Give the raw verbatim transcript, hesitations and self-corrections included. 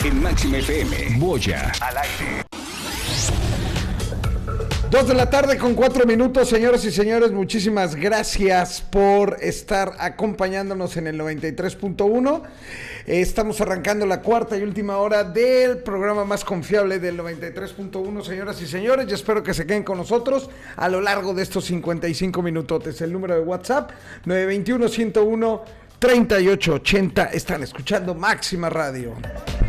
en Máxima F M. Boya al aire. Dos de la tarde con cuatro minutos, señoras y señores, muchísimas gracias por estar acompañándonos en el noventa y tres punto uno. Estamos arrancando la cuarta y última hora del programa más confiable del noventa y tres punto uno, señoras y señores, y espero que se queden con nosotros a lo largo de estos cincuenta y cinco minutotes. El número de WhatsApp, nueve dos uno, uno cero uno, tres ocho ocho cero. Están escuchando Máxima Radio.